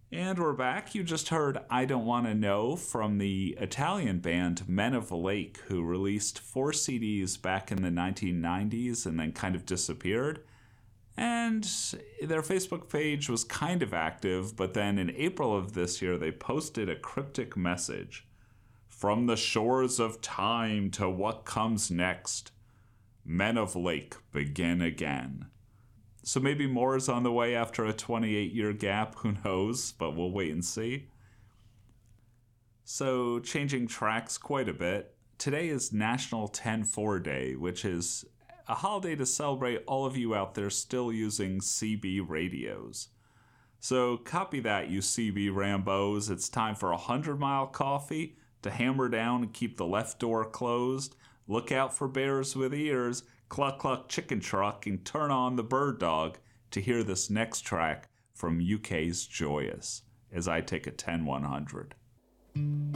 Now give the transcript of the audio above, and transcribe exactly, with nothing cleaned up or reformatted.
And we're back. You just heard I Don't Want to Know from the Italian band Men of Lake, who released four C Ds back in the nineteen nineties and then kind of disappeared. And their Facebook page was kind of active, but then in April of this year, they posted a cryptic message. From the shores of time to what comes next, Men of Lake begin again. So maybe more is on the way after a twenty-eight year gap, who knows, but we'll wait and see. So changing tracks quite a bit, today is National ten four Day, which is a holiday to celebrate all of you out there still using C B radios. So copy that, you C B Rambos. It's time for a hundred mile coffee to hammer down and keep the left door closed. Look out for bears with ears. Cluck Cluck Chicken Truck, and turn on the Bird Dog to hear this next track from U K's Joyous as I take a ten one hundred.